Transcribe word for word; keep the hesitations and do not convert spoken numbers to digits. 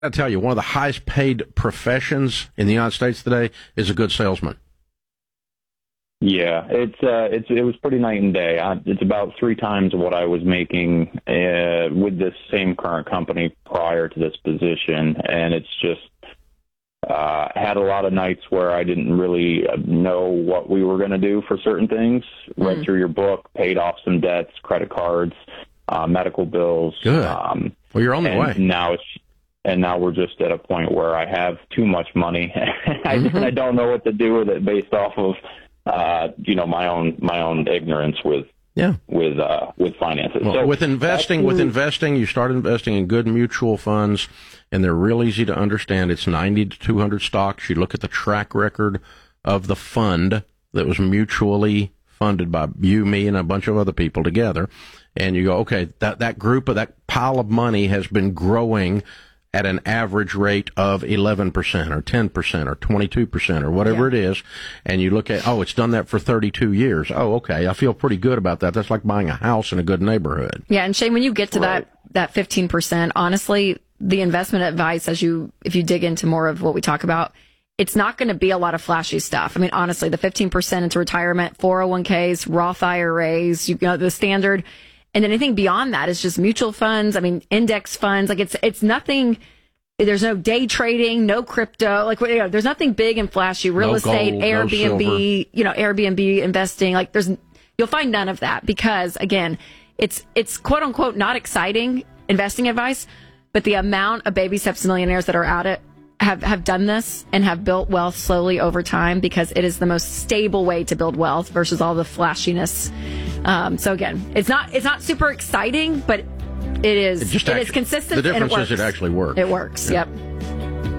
I tell you, one of the highest paid professions in the United States today is a good salesman. Yeah, it's uh, it's it was pretty night and day. I, it's about three times what I was making uh, with this same current company prior to this position, and it's just uh, had a lot of nights where I didn't really know what we were going to do for certain things. Mm. Read through your book, paid off some debts, credit cards, uh, medical bills. Good. Um, well, you're on the way. Now it's. And now we're just at a point where I have too much money. I, mm-hmm. I don't know what to do with it based off of, uh, you know, my own my own ignorance with yeah with uh, with finances. Well, so with investing, with investing, you start investing in good mutual funds, and they're real easy to understand. It's ninety to two hundred stocks. You look at the track record of the fund that was mutually funded by you, me, and a bunch of other people together, and you go, okay, that that group of that pile of money has been growing at an average rate of eleven percent or ten percent or twenty-two percent or whatever yeah. it is, and you look at, oh, it's done that for thirty-two years. Oh, okay, I feel pretty good about that. That's like buying a house in a good neighborhood. Yeah, and Shane, when you get to right. that, that fifteen percent, honestly, the investment advice, as you, if you dig into more of what we talk about, it's not going to be a lot of flashy stuff. I mean, honestly, the fifteen percent into retirement, four oh one k's, Roth I R As, you know, the standard. And anything beyond that is just mutual funds. I mean, index funds. Like it's it's nothing. There's no day trading, no crypto. Like you know, there's nothing big and flashy. Real no estate, gold, Airbnb. No you know, Airbnb investing. Like there's you'll find none of that because again, it's it's quote unquote not exciting investing advice, but the amount of baby steps millionaires that are out it have have done this and have built wealth slowly over time because it is the most stable way to build wealth versus all the flashiness. Um, so again, it's not it's not super exciting, but it is it, just it actually, is consistent. The difference and it works. is it actually works. It works. Yeah. Yep.